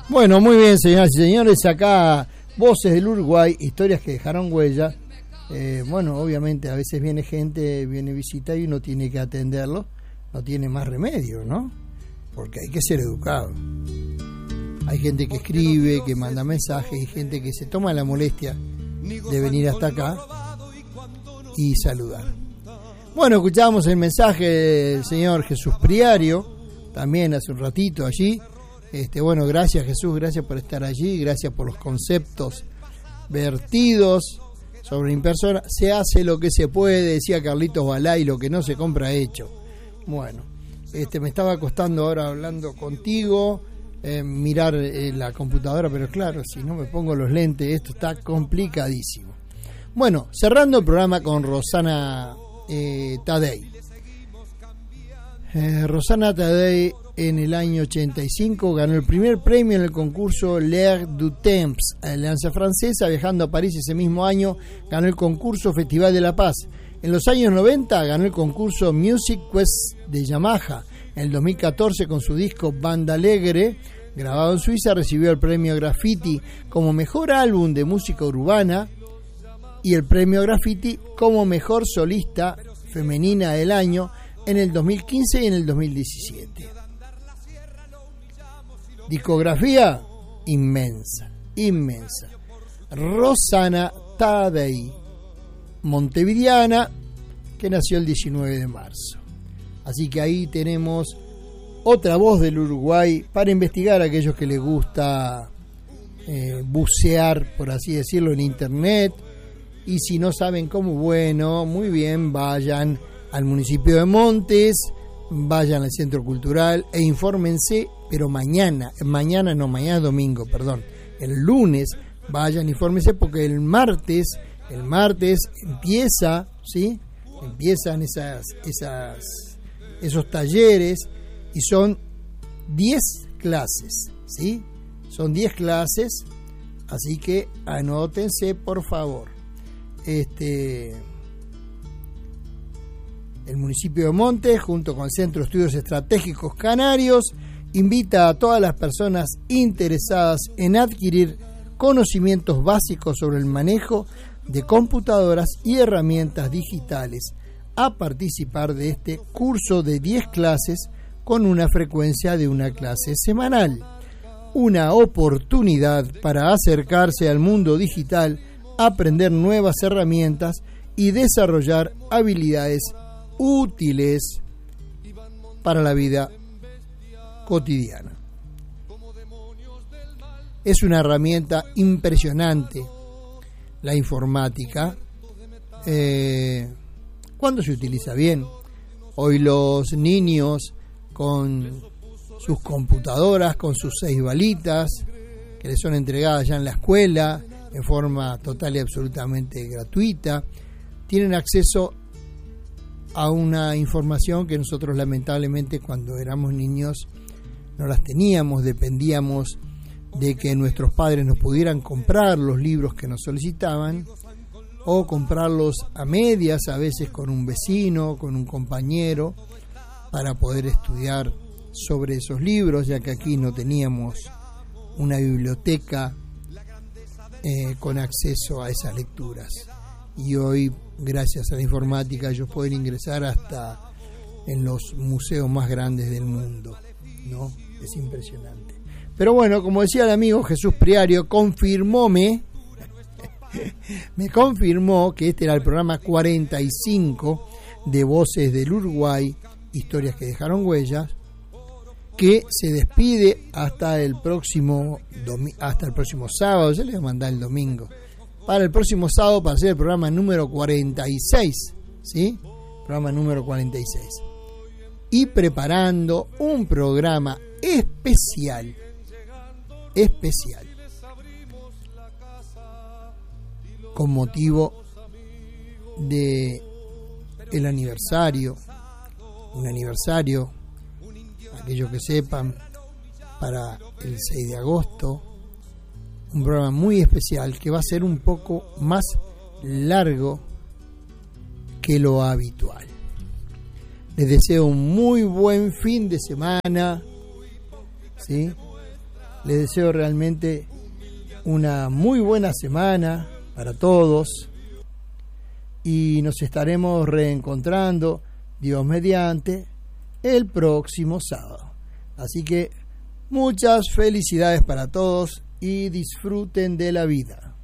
Bueno, muy bien, señoras y señores, acá Voces del Uruguay, historias que dejaron huella. Bueno, obviamente a veces viene gente, viene visita y uno tiene que atenderlo, no tiene más remedio, ¿no? Porque hay que ser educado. Hay gente que escribe, que manda mensajes, y gente que se toma la molestia de venir hasta acá y saludar. Bueno, escuchamos el mensaje del señor Jesús Priario, también hace un ratito allí. Bueno, gracias Jesús, gracias por estar allí, gracias por los conceptos vertidos sobre mi persona. Se hace lo que se puede, decía Carlitos Balay, lo que no se compra hecho. Bueno, me estaba costando ahora hablando contigo mirar la computadora, pero claro, si no me pongo los lentes, esto está complicadísimo. Bueno, cerrando el programa con Rosana Tadei. Rosana Tadei en el año 85 ganó el primer premio en el concurso L'Air du Temps, alianza francesa. Viajando a París ese mismo año ganó el concurso Festival de la Paz. En los años 90 ganó el concurso Music Quest de Yamaha. En el 2014, con su disco Banda Alegre, grabado en Suiza, recibió el premio Graffiti como mejor álbum de música urbana y el premio Graffiti como mejor solista femenina del año en el 2015 y en el 2017. Discografía inmensa. Rosana Tadei, montevideana, que nació el 19 de marzo. Así que ahí tenemos otra voz del Uruguay para investigar a aquellos que les gusta bucear, por así decirlo, en internet. Y si no saben cómo, bueno, muy bien, vayan al municipio de Montes, vayan al Centro Cultural e infórmense, pero mañana domingo, perdón, el lunes vayan, infórmense, porque el martes empieza, ¿sí? Empiezan esos talleres y son 10 clases, ¿sí? Son 10 clases, así que anótense, por favor. El municipio de Montes, junto con el Centro de Estudios Estratégicos Canarios, invita a todas las personas interesadas en adquirir conocimientos básicos sobre el manejo de computadoras y herramientas digitales a participar de este curso de 10 clases con una frecuencia de una clase semanal. Una oportunidad para acercarse al mundo digital, aprender nuevas herramientas y desarrollar habilidades útiles para la vida cotidiana. Es una herramienta impresionante la informática cuando se utiliza bien. Hoy los niños con sus computadoras, con sus 6 balitas que les son entregadas ya en la escuela en forma total y absolutamente gratuita, tienen acceso a una información que nosotros lamentablemente cuando éramos niños no las teníamos, dependíamos de que nuestros padres nos pudieran comprar los libros que nos solicitaban o comprarlos a medias, a veces con un vecino, con un compañero, para poder estudiar sobre esos libros, ya que aquí no teníamos una biblioteca con acceso a esas lecturas. Y hoy, gracias a la informática, ellos pueden ingresar hasta en los museos más grandes del mundo, ¿no? Es impresionante. Pero bueno, como decía el amigo Jesús Priario, me confirmó que este era el programa 45 de Voces del Uruguay, historias que dejaron huellas, que se despide hasta el próximo sábado. Ya les voy a mandar el domingo para el próximo sábado, para hacer el programa número 46, ¿sí? Programa número 46. Y preparando un programa especial con motivo de el aniversario, un aniversario, aquellos que sepan, para el 6 de agosto, un programa muy especial que va a ser un poco más largo que lo habitual. Les deseo un muy buen fin de semana, ¿sí? Les deseo realmente una muy buena semana para todos y nos estaremos reencontrando, Dios mediante, el próximo sábado. Así que muchas felicidades para todos y disfruten de la vida.